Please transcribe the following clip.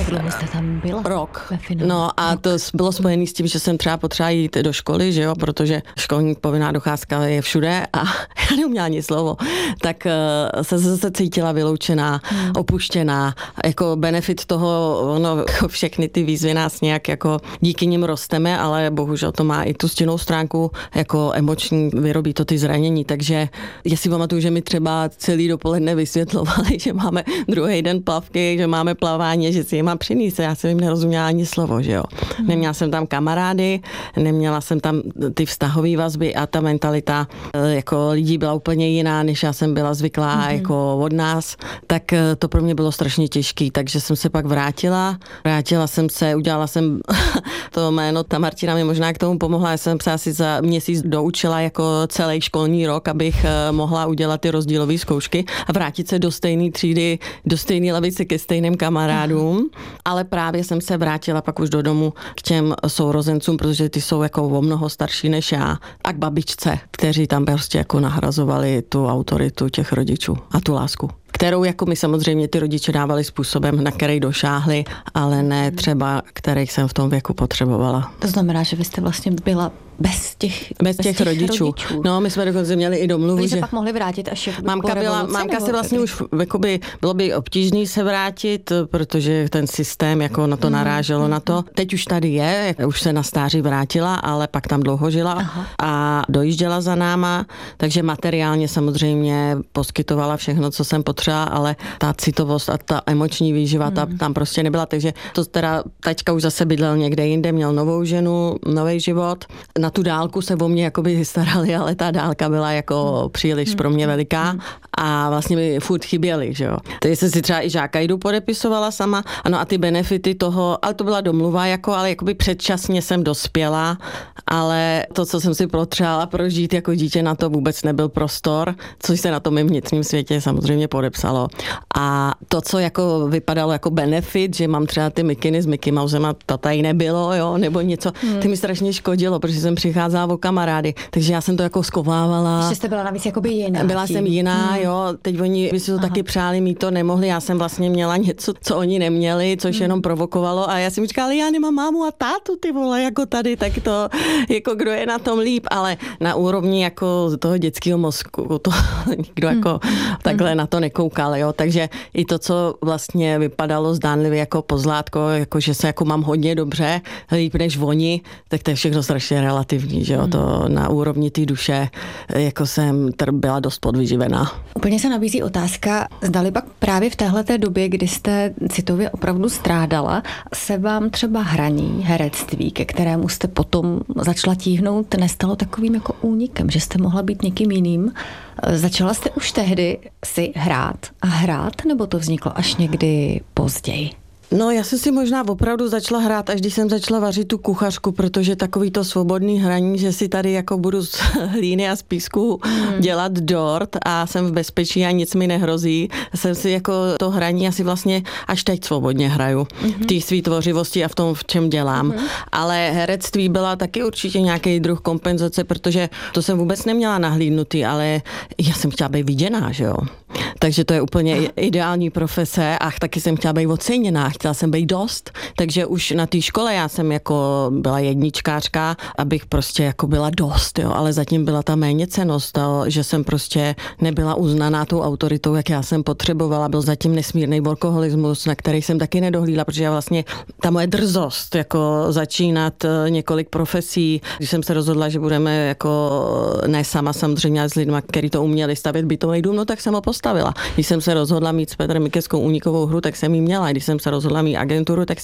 Jak dlouho jste tam byla? Rok. No a to bylo spojené s tím, že jsem třeba potřeba jít do školy, že jo, protože školní povinná docházka je všude a já neuměla ani slovo. Tak se zase cítila vyloučená, opuštěná. Jako benefit toho, ono, všechny ty výzvy nás nějak jako díky nim rosteme, ale bohužel to má i tu stinnou stránku jako emoční, vyrobí to ty zranění. Takže já si pamatuju, že mi třeba celý dopoledne vysvětlovali, že máme druhý den plavky, že máme plavání, že si je mám přinést. Já jsem jim nerozuměla ani slovo, že jo. Neměla jsem tam kamarády, neměla jsem tam ty vztahové vazby a ta mentalita jako lidí byla úplně jiná, než já jsem byla zvyklá jako od nás. Tak to pro mě bylo strašně těžký, takže jsem se pak vrátila jsem se, udělala jsem to jméno, ta Martina mi možná k tomu pomohla, já jsem se asi za měsíc doučila jako celý školní rok, abych mohla udělat ty rozdílové zkoušky a vrátit se do stejné třídy, do stejné lavice ke stejným kamarádům, ale právě jsem se vrátila pak už do domu k těm sourozencům, protože ty jsou jako o mnoho starší než já a k babičce, kteří tam prostě jako nahrazovali tu autoritu těch rodičů a tu lásku, kterou jako mi samozřejmě ty rodiče dávali způsobem, na který došáhli, ale ne třeba, kterých jsem v tom věku potřebovala. To znamená, že vy jste vlastně byla bez těch rodičů. No, my jsme dokonce měli i domluvu, že se pak mohli vrátit až jako Mámka se vlastně už, jakoby, bylo by obtížný se vrátit, protože ten systém jako na to naráželo na to. Teď už tady je, už se na stáří vrátila, ale pak tam dlouho žila a dojížděla za náma, takže materiálně samozřejmě poskytovala všechno, co jsem potřeba, ale ta citovost a ta emoční výživa tam prostě nebyla, takže to teda taťka už zase bydlel někde jinde, měl novou ženu, nový život. Na tu dálku se o mě jakoby starali, ale ta dálka byla jako příliš pro mě veliká a vlastně mi furt chyběly, že jo. Takže jsem si třeba i žáka jdu podepisovala sama, ano a ty benefity toho, ale to byla domluva jako, ale jakoby předčasně jsem dospěla, ale to, co jsem si potřebovala prožít jako dítě, na to vůbec nebyl prostor, což se na tom mém vnitřním světě samozřejmě podepsalo. A to, co jako vypadalo jako benefit, že mám třeba ty mikiny s Mickey Mousem a to tady nebylo, jo, nebo něco, ty mi strašně škodilo, protože jsem přicházela o kamarády, takže já jsem to jako skovávala. Že jste byla navíc jakoby jiná. Byla jsem jiná, jo, teď oni by si to taky přáli, mít to nemohli, já jsem vlastně měla něco, co oni neměli, což jenom provokovalo a já jsem říkala, já nemám mámu a tátu, ty vole, jako tady, tak to, jako kdo je na tom líp, ale na úrovni jako toho dětského mozku, to nikdo jako takhle na to nekoukal, jo, takže i to, co vlastně vypadalo zdánlivě jako pozlátko, jako že se jako mám hodně dobře, líp než oni, tak to je všechno strašně relativní, že jo, to na úrovni té duše, jako jsem byla dost podvyživená. Úplně se nabízí otázka, zdali pak právě v téhleté době, kdy jste citově opravdu strádala, se vám třeba hraní, herectví, ke kterému jste potom začala tíhnout, nestalo takovým jako únikem, že jste mohla být někým jiným. Začala jste už tehdy si hrát, nebo to vzniklo až někdy později? No, já jsem si možná opravdu začala hrát, až když jsem začala vařit tu kuchařku, protože takový to svobodný hraní, že si tady jako budu z hlíny a z písku dělat dort a jsem v bezpečí a nic mi nehrozí. Jsem si jako to hraní asi vlastně až teď svobodně hraju. V té svý tvořivosti a v tom, v čem dělám. Ale herectví byla taky určitě nějaký druh kompenzace, protože to jsem vůbec neměla nahlídnutý, ale já jsem chtěla být viděná, že jo. Takže to je úplně ideální profese a taky jsem chtěla být oceněná, chtěla jsem být dost, takže už na té škole já jsem jako byla jedničkářka, abych prostě jako byla dost, jo, ale zatím byla ta méněcennost, že jsem prostě nebyla uznaná tou autoritou, jak já jsem potřebovala, byl zatím nesmírný workoholismus, na který jsem taky nedohlídla, protože já vlastně ta moje drzost, jako začínat několik profesí, když jsem se rozhodla, že budeme jako ne sama samozřejmě, ale s lidma, kteří to uměli stavět bytový dům, no tak jsem ho postavila. Když jsem se rozhodla mít s Petrem Mikeskou únikovou hru, tak jsem ji měla. Když jsem se rozhodla mít agenturu, tak